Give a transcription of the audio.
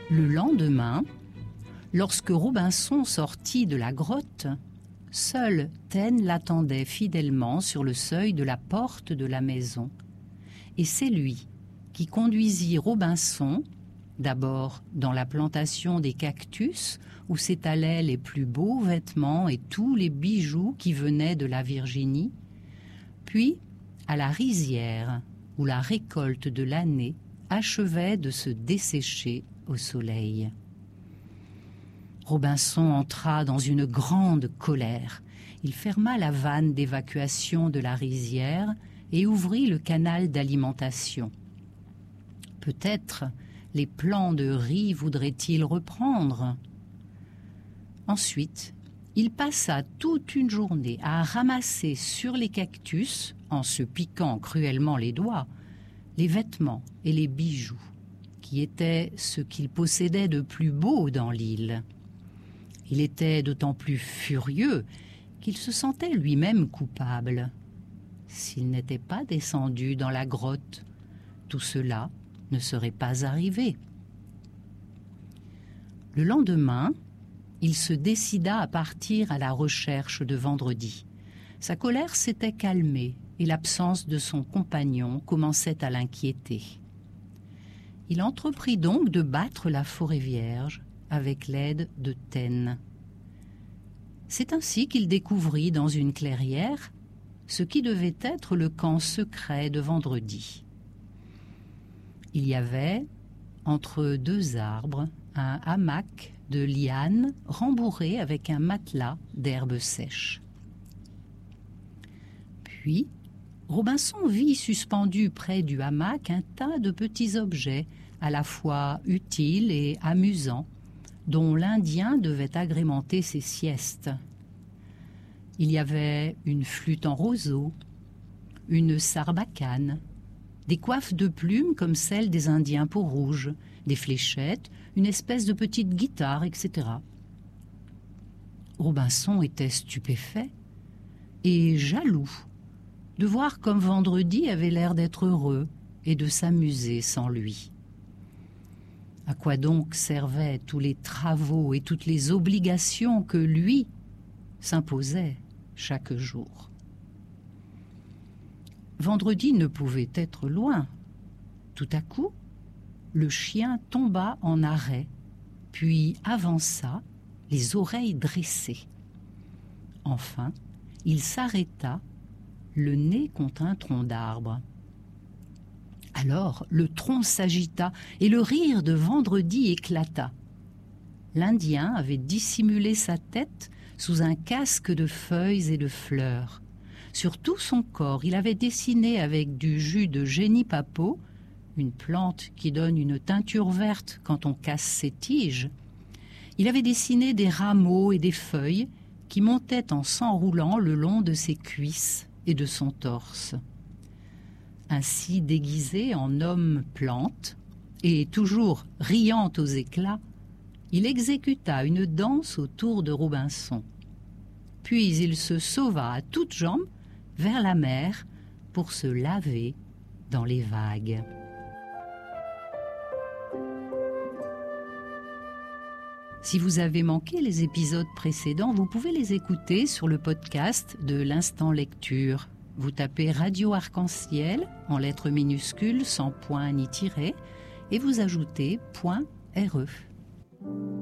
Le lendemain, lorsque Robinson sortit de la grotte, seul Taine l'attendait fidèlement sur le seuil de la porte de la maison. Et c'est lui qui conduisit Robinson, d'abord dans la plantation des cactus, où s'étalaient les plus beaux vêtements et tous les bijoux qui venaient de la Virginie, puis à la rizière, où la récolte de l'année achevait de se dessécher au soleil. Robinson entra dans une grande colère. Il ferma la vanne d'évacuation de la rizière et ouvrit le canal d'alimentation. Peut-être les plants de riz voudraient-ils reprendre. Ensuite, il passa toute une journée à ramasser sur les cactus, en se piquant cruellement les doigts, les vêtements et les bijoux, qui étaient ce qu'il possédait de plus beau dans l'île. Il était d'autant plus furieux qu'il se sentait lui-même coupable. S'il n'était pas descendu dans la grotte, tout cela ne serait pas arrivé. Le lendemain, il se décida à partir à la recherche de Vendredi. Sa colère s'était calmée et l'absence de son compagnon commençait à l'inquiéter. Il entreprit donc de battre la forêt vierge avec l'aide de Taine. C'est ainsi qu'il découvrit dans une clairière ce qui devait être le camp secret de Vendredi. Il y avait, entre deux arbres, un hamac de lianes rembourré avec un matelas d'herbes sèches. Puis, Robinson vit suspendu près du hamac un tas de petits objets, à la fois utiles et amusants, dont l'Indien devait agrémenter ses siestes. Il y avait une flûte en roseau, une sarbacane, des coiffes de plumes comme celles des Indiens peau-rouge, des fléchettes, une espèce de petite guitare, etc. Robinson était stupéfait et jaloux de voir comme Vendredi avait l'air d'être heureux et de s'amuser sans lui. À quoi donc servaient tous les travaux et toutes les obligations que lui s'imposait chaque jour? Vendredi ne pouvait être loin. Tout à coup, le chien tomba en arrêt, puis avança, les oreilles dressées. Enfin, il s'arrêta, le nez contre un tronc d'arbre. Alors le tronc s'agita et le rire de Vendredi éclata. L'Indien avait dissimulé sa tête sous un casque de feuilles et de fleurs. Sur tout son corps, il avait dessiné avec du jus de génie-papaut, une plante qui donne une teinture verte quand on casse ses tiges. Il avait dessiné des rameaux et des feuilles qui montaient en s'enroulant le long de ses cuisses et de son torse. Ainsi déguisé en homme-plante, et toujours riant aux éclats, il exécuta une danse autour de Robinson. Puis il se sauva à toutes jambes vers la mer pour se laver dans les vagues. Si vous avez manqué les épisodes précédents, vous pouvez les écouter sur le podcast de l'Instant Lecture. Vous tapez Radio Arc-en-Ciel en lettres minuscules sans point ni tiret et vous ajoutez .re.